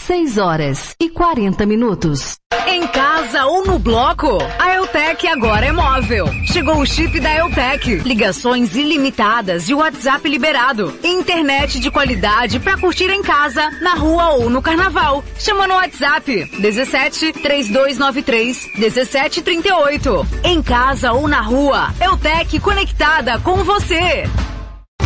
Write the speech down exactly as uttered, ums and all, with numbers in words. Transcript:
seis horas e quarenta minutos. Em casa ou no bloco, a Eutec agora é móvel. Chegou o chip da Eutec. Ligações ilimitadas e WhatsApp liberado. Internet de qualidade pra curtir em casa, na rua ou no carnaval. Chama no WhatsApp dezessete, trinta e dois noventa e três, dezessete trinta e oito. Em casa ou na rua, Eutec conectada com você.